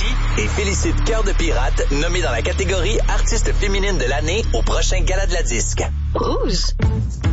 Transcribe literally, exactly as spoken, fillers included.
Merci et félicite Cœur de Pirate, nommé dans la catégorie Artiste féminine de l'année au prochain Gala de la Disque. Rouge.